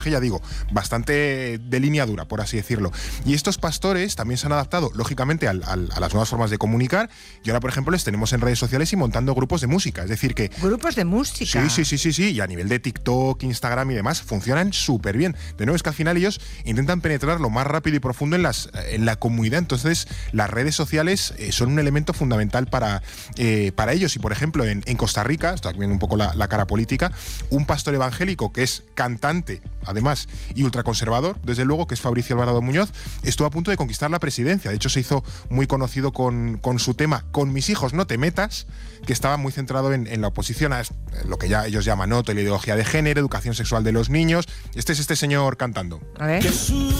ya digo, bastante de línea dura, por así decirlo. Y estos pastores también se han adaptado, lógicamente, a las nuevas formas de comunicar. Y ahora, por ejemplo, les tenemos en redes sociales y montando grupos de música. Es decir que... ¿Grupos de música? Sí. Y a nivel de TikTok, Instagram y demás, funcionan súper bien. De nuevo, es que al final ellos intentan penetrar lo más rápido y profundo en la comunidad. Entonces, las redes sociales son un elemento fundamental para ellos. Y, por ejemplo, en Costa Rica, esto aquí viene un poco la cara política, un pastor evangélico que es cantante, además, y ultraconservador, desde luego, que es Fabricio Alvarado Muñoz, estuvo a punto de conquistar la presidencia. De hecho, se hizo muy conocido con su tema "Con mis hijos no te metas", que estaba muy centrado en la oposición a lo que ya ellos llaman, ¿no?, la ideología de género, educación sexual de los niños. Este es este señor cantando. A ver.